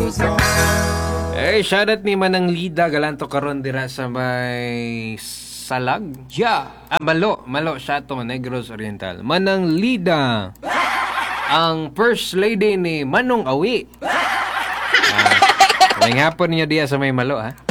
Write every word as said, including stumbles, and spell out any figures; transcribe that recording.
Eh, shoutout ni Manang Lida galanto karon dira sa may Salag. Yeah. Ah, Malo, Malo siya to, Negros Oriental. Manang Lida, ang first lady ni Manong Awi. Ah, may hapon niyo diya sa may Malo, ha?